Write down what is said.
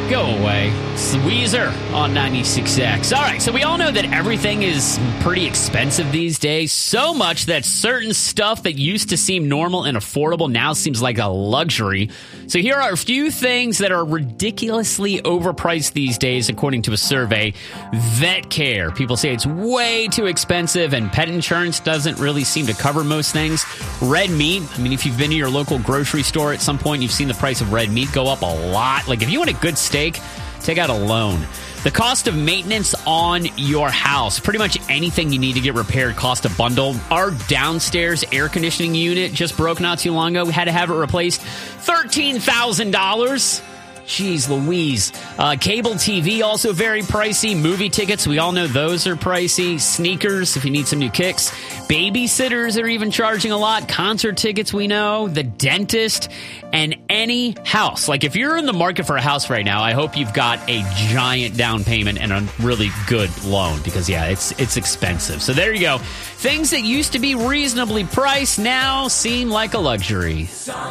Go away. It's the Weezer on 96X. All right, so we all know that everything is pretty expensive these days, so much that certain stuff that used to seem normal and affordable now seems like a luxury. So here are a few things that are ridiculously overpriced these days, according to a survey. Vet care. People say it's way too expensive, and pet insurance doesn't really seem to cover most things. Red meat. I mean, if you've been to your local grocery store at some point, you've seen the price of red meat go up a lot. Like, if you want a good steak, take out a loan. The cost of maintenance on your house. Pretty much anything you need to get repaired cost a bundle. Our downstairs air conditioning unit just broke not too long ago. We had to have it replaced. $13,000. Jeez Louise. Cable TV, also very pricey. Movie tickets, we all know those are pricey. Sneakers, if you need some new kicks. Babysitters are even charging a lot. Concert tickets, we know. The dentist. And any house. Like, if you're in the market for a house right now, I hope you've got a giant down payment and a really good loan. Because, yeah, it's expensive. So there you go. Things that used to be reasonably priced now seem like a luxury.